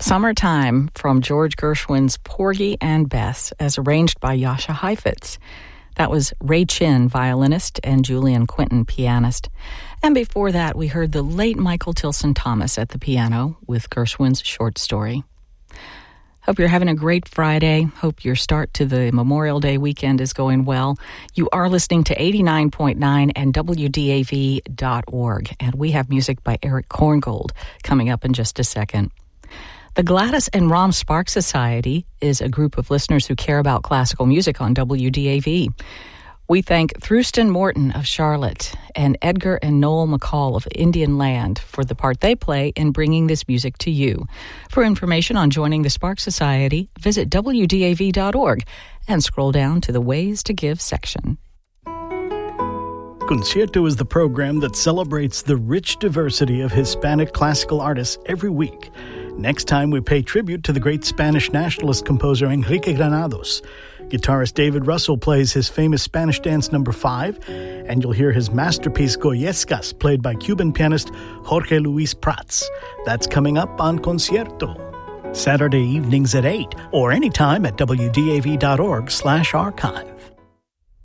Summertime from George Gershwin's Porgy and Bess as arranged by Jascha Heifetz. That was Ray Chin, violinist, and Julian Quinton, pianist. And before that, we heard the late Michael Tilson Thomas at the piano with Gershwin's short story. Hope you're having a great Friday. Hope your start to the Memorial Day weekend is going well. You are listening to 89.9 and WDAV.org, and we have music by Eric Korngold coming up in just a second. The Gladys and Rom Sparks Society is a group of listeners who care about classical music on WDAV. We thank Thruston Morton of Charlotte and Edgar and Noel McCall of Indian Land for the part they play in bringing this music to you. For information on joining the Sparks Society, visit WDAV.org and scroll down to the Ways to Give section. Concierto is the program that celebrates the rich diversity of Hispanic classical artists every week. Next time, we pay tribute to the great Spanish nationalist composer Enrique Granados. Guitarist David Russell plays his famous Spanish dance number 5, and you'll hear his masterpiece Goyescas, played by Cuban pianist Jorge Luis Prats. That's coming up on Concierto. Saturday evenings at 8, or anytime at WDAV.org/archive.